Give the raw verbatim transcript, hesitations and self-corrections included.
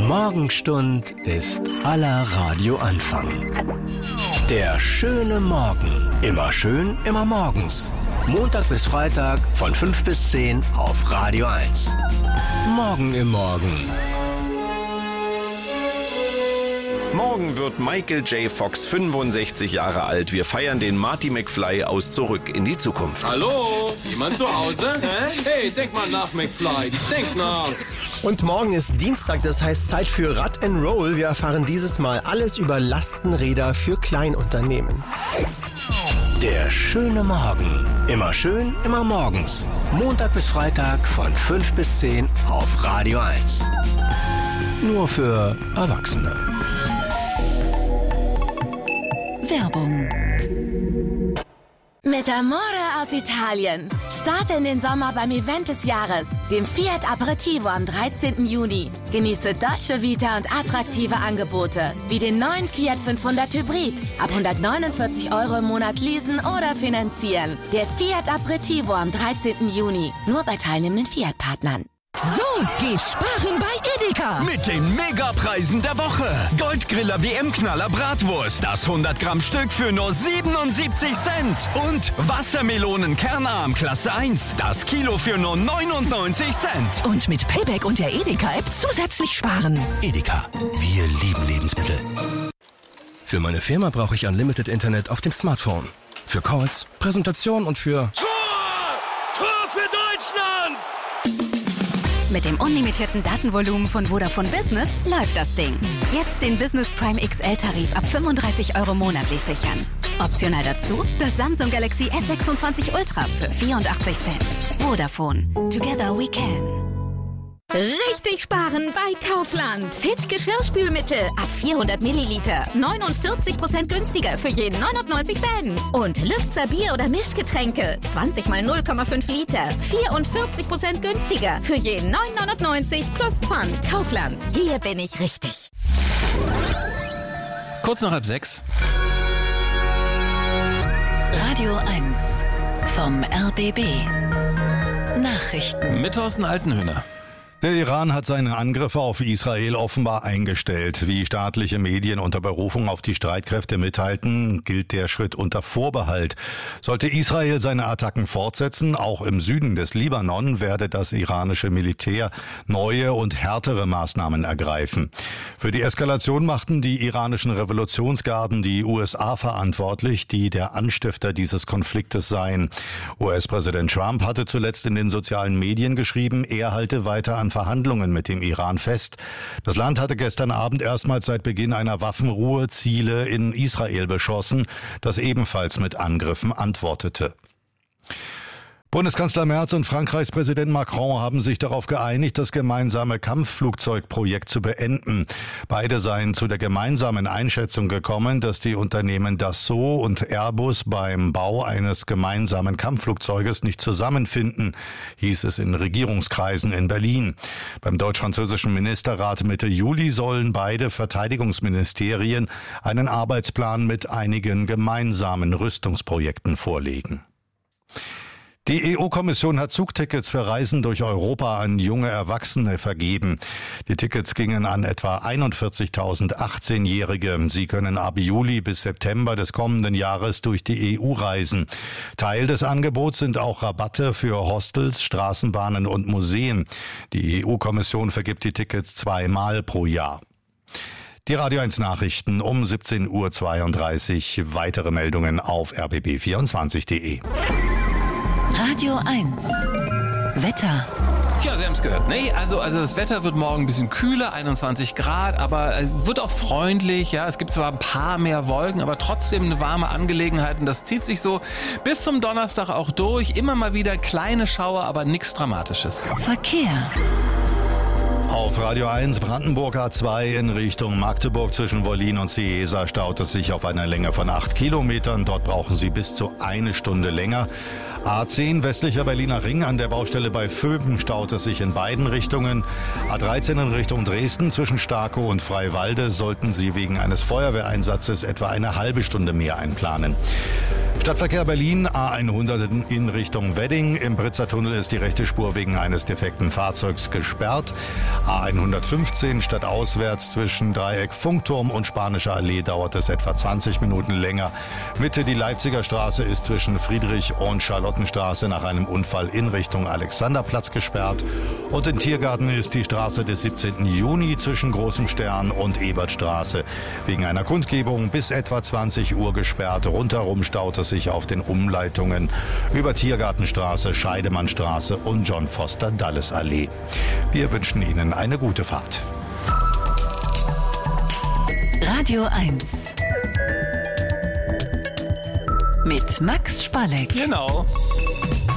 Morgenstund ist aller Radioanfang. Der schöne Morgen. Immer schön, immer morgens. Montag bis Freitag von fünf bis zehn auf Radio eins. Morgen im Morgen. Morgen wird Michael J. Fox fünfundsechzig Jahre alt. Wir feiern den Marty McFly aus Zurück in die Zukunft. Hallo? Jemand zu Hause? Hä? Hey, denk mal nach, McFly. Denk nach. Und morgen ist Dienstag, das heißt Zeit für Rad and Roll. Wir erfahren dieses Mal alles über Lastenräder für Kleinunternehmen. Der schöne Morgen. Immer schön, immer morgens. Montag bis Freitag von fünf bis zehn auf Radio eins. Nur für Erwachsene. Werbung. Mit Amore aus Italien. Starte in den Sommer beim Event des Jahres, dem Fiat Aperitivo am dreizehnten Juni. Genieße Dolce Vita und attraktive Angebote, wie den neuen Fiat fünfhundert Hybrid. Ab hundertneunundvierzig Euro im Monat leasen oder finanzieren. Der Fiat Aperitivo am dreizehnten Juni. Nur bei teilnehmenden Fiat-Partnern. So, geh sparen bei Edeka. Mit den Megapreisen der Woche. Goldgriller W M-Knaller Bratwurst. Das hundert Gramm Stück für nur siebenundsiebzig Cent. Und Wassermelonen Kernarm Klasse eins. Das Kilo für nur neunundneunzig Cent. Und mit Payback und der Edeka-App zusätzlich sparen. Edeka. Wir lieben Lebensmittel. Für meine Firma brauche ich Unlimited Internet auf dem Smartphone. Für Calls, Präsentation und für... Tor! Tor für Deutschland! Mit dem unlimitierten Datenvolumen von Vodafone Business läuft das Ding. Jetzt den Business Prime X L-Tarif ab fünfunddreißig Euro monatlich sichern. Optional dazu das Samsung Galaxy S sechsundzwanzig Ultra für vierundachtzig Cent. Vodafone. Together we can. Richtig sparen bei Kaufland. Fit Geschirrspülmittel ab vierhundert Milliliter. neunundvierzig Prozent günstiger für jeden neunundneunzig Cent. Und Lübzer Bier- oder Mischgetränke. zwanzig mal null Komma fünf Liter. vierundvierzig Prozent günstiger für jeden neun neunundneunzig plus Pfand. Kaufland. Hier bin ich richtig. Kurz nach halb sechs. Radio eins vom R B B. Nachrichten. Mit Thorsten Altenhöhner. Der Iran hat seine Angriffe auf Israel offenbar eingestellt. Wie staatliche Medien unter Berufung auf die Streitkräfte mitteilten, gilt der Schritt unter Vorbehalt. Sollte Israel seine Attacken fortsetzen, auch im Süden des Libanon, werde das iranische Militär neue und härtere Maßnahmen ergreifen. Für die Eskalation machten die iranischen Revolutionsgarden die U S A verantwortlich, die der Anstifter dieses Konfliktes seien. U S-Präsident Trump hatte zuletzt in den sozialen Medien geschrieben, er halte weiter an Verhandlungen mit dem Iran fest. Das Land hatte gestern Abend erstmals seit Beginn einer Waffenruhe Ziele in Israel beschossen, das ebenfalls mit Angriffen antwortete. Bundeskanzler Merz und Frankreichs Präsident Macron haben sich darauf geeinigt, das gemeinsame Kampfflugzeugprojekt zu beenden. Beide seien zu der gemeinsamen Einschätzung gekommen, dass die Unternehmen Dassault und Airbus beim Bau eines gemeinsamen Kampfflugzeuges nicht zusammenfinden, hieß es in Regierungskreisen in Berlin. Beim deutsch-französischen Ministerrat Mitte Juli sollen beide Verteidigungsministerien einen Arbeitsplan mit einigen gemeinsamen Rüstungsprojekten vorlegen. Die E U-Kommission hat Zugtickets für Reisen durch Europa an junge Erwachsene vergeben. Die Tickets gingen an etwa einundvierzigtausend achtzehnjährige. Sie können ab Juli bis September des kommenden Jahres durch die E U reisen. Teil des Angebots sind auch Rabatte für Hostels, Straßenbahnen und Museen. Die E U-Kommission vergibt die Tickets zweimal pro Jahr. Die Radio eins Nachrichten um siebzehn Uhr zweiunddreißig. Weitere Meldungen auf r b b vierundzwanzig punkt de. Radio eins. Wetter. Ja, Sie haben es gehört. Nee, also, also das Wetter wird morgen ein bisschen kühler, einundzwanzig Grad, aber wird auch freundlich. Ja, es gibt zwar ein paar mehr Wolken, aber trotzdem eine warme Angelegenheit. Und das zieht sich so bis zum Donnerstag auch durch. Immer mal wieder kleine Schauer, aber nichts Dramatisches. Verkehr. Auf Radio eins Brandenburg A zwei in Richtung Magdeburg zwischen Wollin und Ciesa staut es sich auf einer Länge von acht Kilometern. Dort brauchen Sie bis zu eine Stunde länger. A zehn westlicher Berliner Ring an der Baustelle bei Vöben staut es sich in beiden Richtungen. A dreizehn in Richtung Dresden zwischen Starkow und Freiwalde sollten Sie wegen eines Feuerwehreinsatzes etwa eine halbe Stunde mehr einplanen. Stadtverkehr Berlin, A hundert in Richtung Wedding. Im Britzertunnel ist die rechte Spur wegen eines defekten Fahrzeugs gesperrt. A hundertfünfzehn stadtauswärts zwischen Dreieck Funkturm und Spanischer Allee dauert es etwa zwanzig Minuten länger. Mitte die Leipziger Straße ist zwischen Friedrich und Charlottenstraße nach einem Unfall in Richtung Alexanderplatz gesperrt. Und in Tiergarten ist die Straße des siebzehnten Juni zwischen Großem Stern und Ebertstraße wegen einer Kundgebung bis etwa zwanzig Uhr gesperrt. Rundherum staut es sich auf den Umleitungen über Tiergartenstraße, Scheidemannstraße und John Foster Dulles Allee. Wir wünschen Ihnen eine gute Fahrt. Radio eins mit Max Spalleck. Genau.